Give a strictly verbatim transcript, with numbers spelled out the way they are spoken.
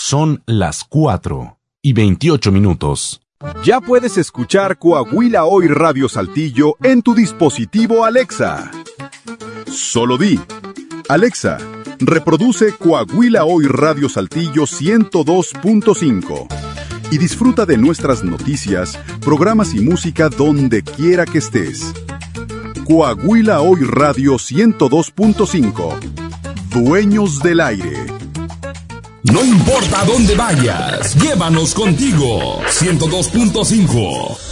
Son las cuatro y veintiocho minutos. Ya puedes escuchar Coahuila Hoy Radio Saltillo en tu dispositivo Alexa. Solo di: Alexa, reproduce Coahuila Hoy Radio Saltillo ciento dos punto cinco y disfruta de nuestras noticias, programas y música donde quiera que estés. Coahuila Hoy Radio ciento dos punto cinco. Dueños del aire. No importa a dónde vayas, llévanos contigo. ciento dos punto cinco.